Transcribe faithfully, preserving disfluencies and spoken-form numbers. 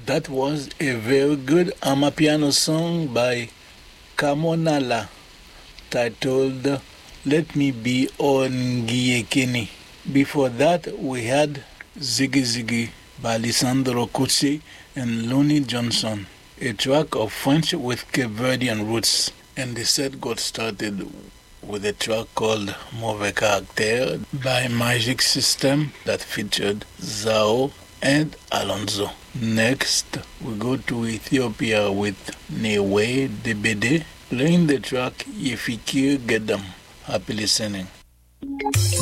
That was a very good Amapiano song by Kamonala titled Let Me Be Ongiyekeni. Before that, we had Ziggy Ziggy by Lisandro Kutsi and Looney Johnson, a track of French with Cape Verdean roots. And the set got started with a track called Mauvais Caractère by Magic System that featured Zao and Alonso. Next, we go to Ethiopia with Newe Debede playing the track Yefikir Gedam. Happy listening.